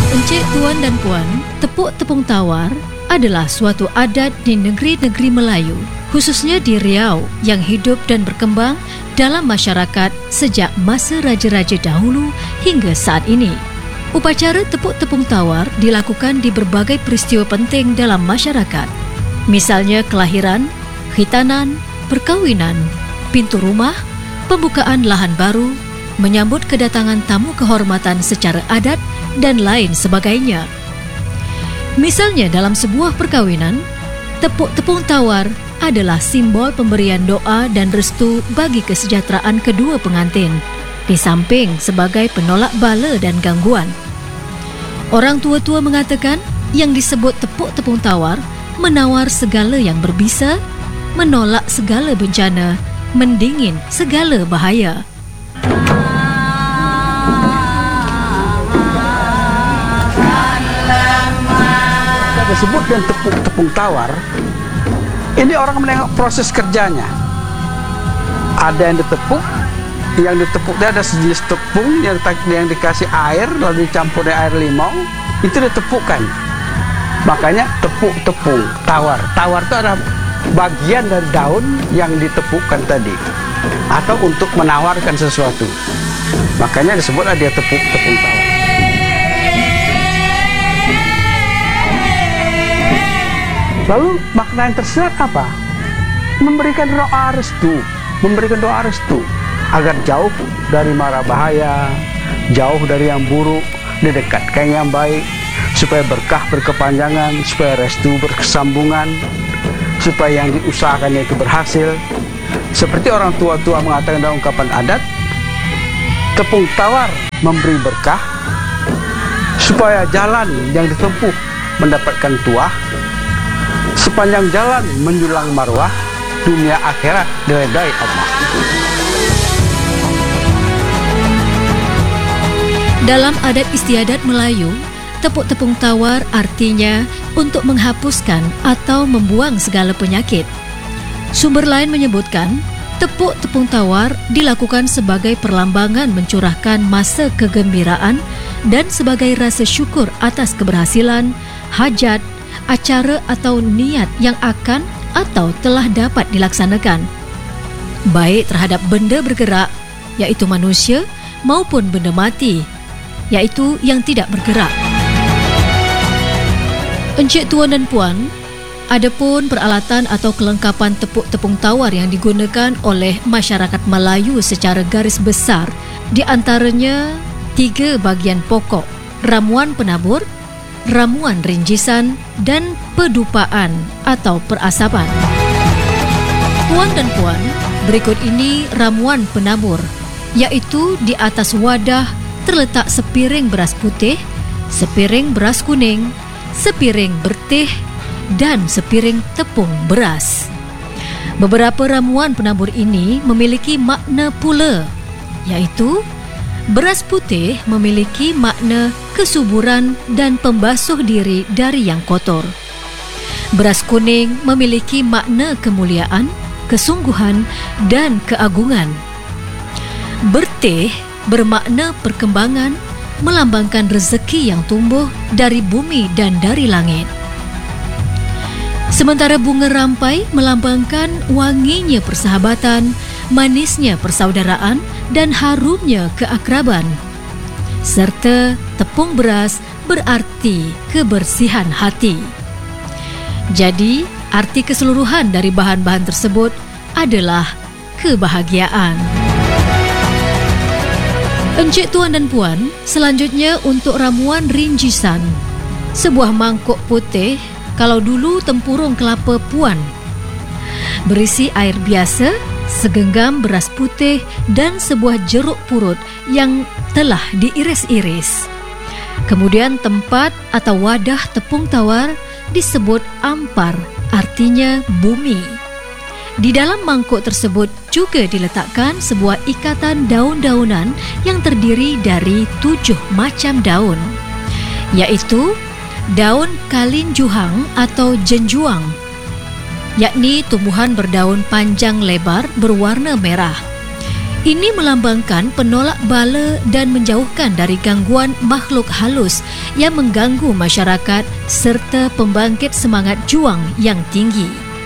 Encik, tuan dan puan, tepuk tepung tawar adalah suatu adat di negeri-negeri Melayu, khususnya di Riau yang hidup dan berkembang dalam masyarakat sejak masa raja-raja dahulu hingga saat ini. Upacara tepuk tepung tawar dilakukan di berbagai peristiwa penting dalam masyarakat. Misalnya kelahiran, khitanan, perkahwinan, pintu rumah, pembukaan lahan baru, menyambut kedatangan tamu kehormatan secara adat dan lain sebagainya. Misalnya dalam sebuah perkawinan, tepuk tepung tawar adalah simbol pemberian doa dan restu bagi kesejahteraan kedua pengantin, di samping sebagai penolak bala dan gangguan. Orang tua-tua mengatakan yang disebut tepuk tepung tawar menawar segala yang berbisa, menolak segala bencana, mendingin segala bahaya. Disebut dengan tepuk tepung tawar, ini orang menengok proses kerjanya. Ada yang ditepuk dia ada sejenis tepung yang dikasih air lalu dicampur dengan air limau, itu ditepukkan. Makanya tepuk tepung tawar. Tawar itu adalah bagian dari daun yang ditepukkan tadi, atau untuk menawarkan sesuatu. Makanya disebutlah dia tepuk tepung tawar. Lalu makna yang tersirat apa? Memberikan doa restu agar jauh dari mara bahaya, jauh dari yang buruk, didekatkan yang baik, supaya berkah berkepanjangan, supaya restu berkesambungan, supaya yang diusahakannya itu berhasil. Seperti orang tua-tua mengatakan dalam ungkapan adat, tepung tawar memberi berkah, supaya jalan yang ditempuh mendapatkan tuah, sepanjang jalan menjulang marwah, dunia akhirat diredai Allah. Dalam adat istiadat Melayu, tepuk tepung tawar artinya untuk menghapuskan atau membuang segala penyakit. Sumber lain menyebutkan, tepuk tepung tawar dilakukan sebagai perlambangan mencurahkan masa kegembiraan dan sebagai rasa syukur atas keberhasilan, hajat, acara atau niat yang akan atau telah dapat dilaksanakan, baik terhadap benda bergerak, iaitu manusia, maupun benda mati, iaitu yang tidak bergerak. Encik, tuan dan puan, adapun peralatan atau kelengkapan tepuk tepung tawar yang digunakan oleh masyarakat Melayu secara garis besar, di antaranya 3 bahagian pokok: ramuan penabur, ramuan rinjisan, dan pedupaan atau perasapan. Tuan dan puan, berikut ini ramuan penabur, iaitu di atas wadah terletak sepiring beras putih, sepiring beras kuning, sepiring bertih, dan sepiring tepung beras. Beberapa ramuan penabur ini memiliki makna pula, iaitu beras putih memiliki makna kesuburan dan pembasuh diri dari yang kotor. Beras kuning memiliki makna kemuliaan, kesungguhan, dan keagungan. Bertih bermakna perkembangan, melambangkan rezeki yang tumbuh dari bumi dan dari langit. Sementara bunga rampai melambangkan wanginya persahabatan, manisnya persaudaraan, dan harumnya keakraban. Serta tepung beras berarti kebersihan hati. Jadi, arti keseluruhan dari bahan-bahan tersebut adalah kebahagiaan. Encik, tuan dan puan, selanjutnya untuk ramuan rinjisan. Sebuah mangkuk putih, kalau dulu tempurung kelapa puan, berisi air biasa, segenggam beras putih, dan sebuah jeruk purut yang telah diiris-iris. Kemudian tempat atau wadah tepung tawar disebut ampar, artinya bumi. Di dalam mangkuk tersebut juga diletakkan sebuah ikatan daun-daunan yang terdiri dari 7 macam daun, iaitu daun kalinjuhang atau jenjuang, yakni tumbuhan berdaun panjang lebar berwarna merah. Ini melambangkan penolak bala dan menjauhkan dari gangguan makhluk halus yang mengganggu masyarakat serta pembangkit semangat juang yang tinggi.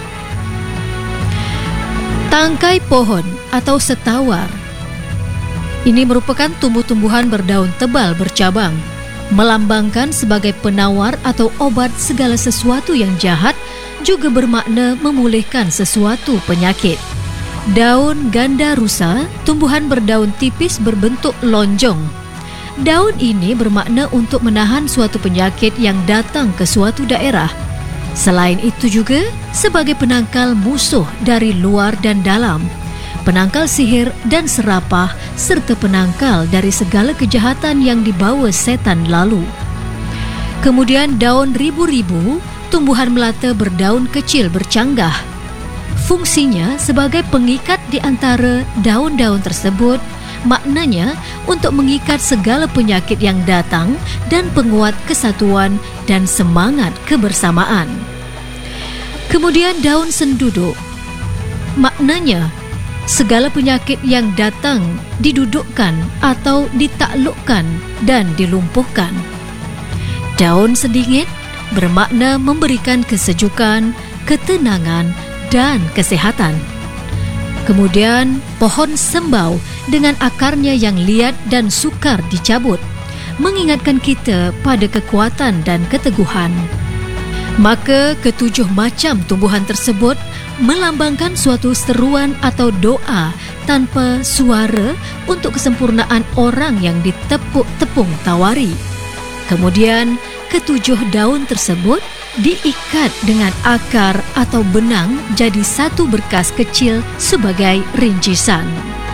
Tangkai pohon atau setawar. Ini merupakan tumbuh-tumbuhan berdaun tebal bercabang, melambangkan sebagai penawar atau obat segala sesuatu yang jahat, juga bermakna memulihkan sesuatu penyakit. Daun ganda rusa, tumbuhan berdaun tipis berbentuk lonjong. Daun ini bermakna untuk menahan suatu penyakit yang datang ke suatu daerah. Selain itu juga sebagai penangkal musuh dari luar dan dalam, penangkal sihir dan serapah, serta penangkal dari segala kejahatan yang dibawa setan lalu. Kemudian daun ribu-ribu, tumbuhan melata berdaun kecil bercanggah. Fungsinya sebagai pengikat di antara daun-daun tersebut, maknanya untuk mengikat segala penyakit yang datang dan penguat kesatuan dan semangat kebersamaan. Kemudian daun senduduk, maknanya segala penyakit yang datang didudukkan atau ditaklukkan dan dilumpuhkan. Daun sedingit bermakna memberikan kesejukan, ketenangan dan kesehatan. Kemudian pohon sembau dengan akarnya yang liat dan sukar dicabut mengingatkan kita pada kekuatan dan keteguhan. Maka ketujuh macam tumbuhan tersebut melambangkan suatu seruan atau doa tanpa suara untuk kesempurnaan orang yang ditepuk tepung tawari. Kemudian ketujuh daun tersebut diikat dengan akar atau benang jadi satu berkas kecil sebagai rincisan.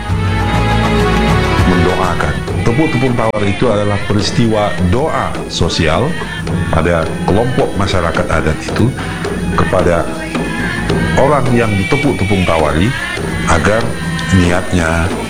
Mendoakan. Tepuk tepung tawar itu adalah peristiwa doa sosial pada kelompok masyarakat adat itu kepada orang yang ditepuk tepung tawari agar niatnya